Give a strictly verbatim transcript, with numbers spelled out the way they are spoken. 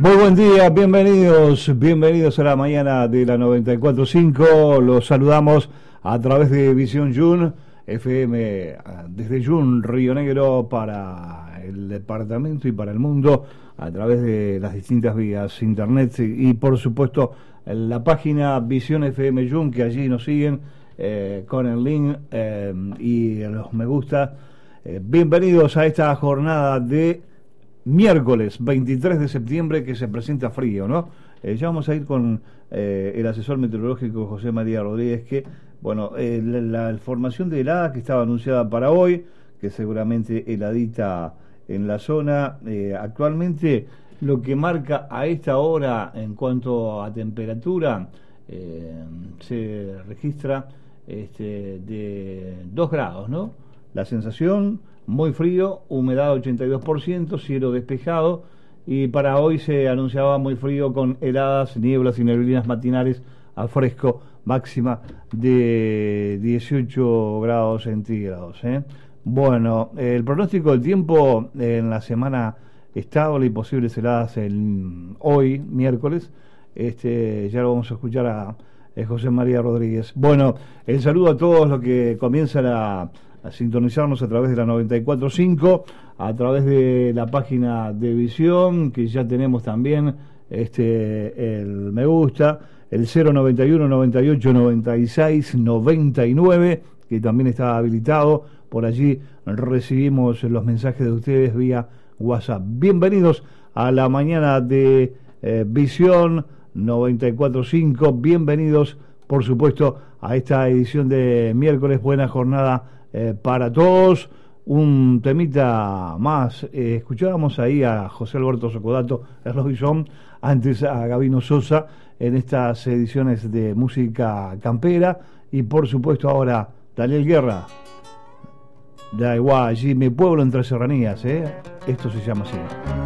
Muy buen día, bienvenidos, bienvenidos a la mañana de la noventa y cuatro punto cinco. Los saludamos a través de Visión Jun, F M desde Jun, Río Negro, para el departamento y para el mundo, a través de las distintas vías internet y, y por supuesto en la página Visión F M Jun, que allí nos siguen eh, con el link eh, y los me gusta. Eh, bienvenidos a esta jornada de miércoles veintitrés de septiembre, que se presenta frío, ¿no? Eh, ya vamos a ir con eh, el asesor meteorológico José María Rodríguez, que, bueno, eh, la, la formación de helada que estaba anunciada para hoy, que seguramente heladita en la zona, eh, actualmente lo que marca a esta hora en cuanto a temperatura, eh, se registra este, de dos grados, ¿no? La sensación muy frío, humedad ochenta y dos por ciento, cielo despejado, y para hoy se anunciaba muy frío con heladas, nieblas y neblinas matinales al fresco, máxima de dieciocho grados centígrados. ¿eh? Bueno, el pronóstico del tiempo en la semana estable y posibles heladas el, hoy, miércoles, este ya lo vamos a escuchar a, a José María Rodríguez. Bueno, el saludo a todos los que comienzan a a sintonizarnos a través de la noventa y cuatro punto cinco, a través de la página de Visión, que ya tenemos también este el me gusta, el cero noventa y uno, noventa y ocho, noventa y seis, noventa y nueve, que también está habilitado. Por allí recibimos los mensajes de ustedes vía WhatsApp. Bienvenidos a la mañana de eh, Visión noventa y cuatro punto cinco, bienvenidos por supuesto a esta edición de miércoles. Buena jornada Eh, para todos. Un temita más. Eh, escuchábamos ahí a José Alberto Socodato, el Robinson, antes a Gabino Sosa en estas ediciones de música campera, y por supuesto ahora Daniel Guerra, da igual allí mi pueblo entre serranías, ¿eh? Esto se llama así.